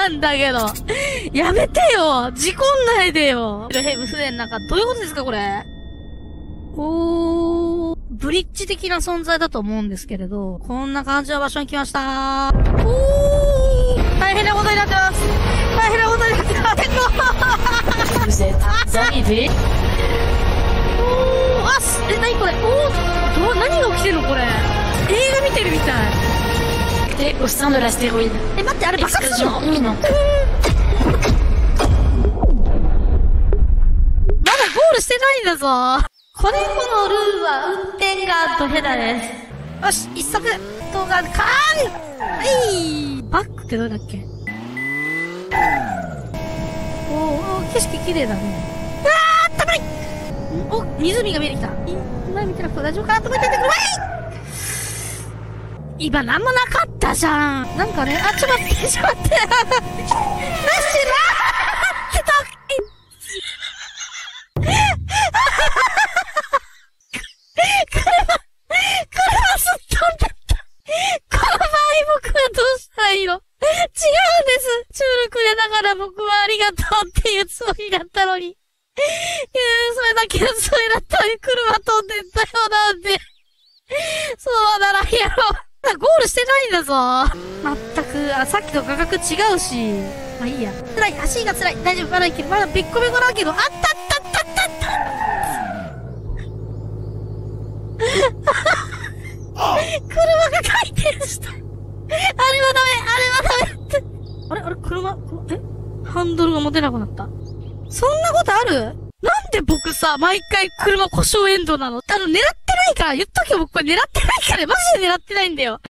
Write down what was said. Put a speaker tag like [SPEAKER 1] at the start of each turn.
[SPEAKER 1] なんだけど。やめてよ事故んないでよヘブ船なんか、どういうことですかこれ。ブリッジ的な存在だと思うんですけれど、こんな感じの場所に来ました。大変なことになってます。大変なことになってます。何これ何が起きてんのこれ。映画見てるみたい。
[SPEAKER 2] au sein de l'astéroïde.
[SPEAKER 1] 待って、あれ爆発するの？まだゴールしてないんだぞ。このルーは運転がドヘダです。よし、一足動画カーン。バックってどうだっけ。景色綺麗だね。あったまい。湖が見えてきた。今見てなくて大丈夫かなと思っててください。今なんもなかったじゃん。なんかね、ちょっと待って、ちょっと待って。なし車すっ飛んだった。この場合僕はどうしたらいいの？違うんです。チュールくれながら僕はありがとうっていうつもりだったのに。それだけのつもりだったのに車飛んでったよなんて。そうならやろう。ゴールしてないんだぞ。まったく、さっきと価格違うし。まあいいや。辛い、足が辛い。大丈夫、まだいける。まだべっこべこだけど、あった車が回転した。あれはダメって。あれ車、ハンドルが持てなくなった。そんなことある？なんで僕さ、毎回車故障エンドなの？狙ってないから、言っとけよ、僕これ狙ってないから、マジで狙ってないんだよ。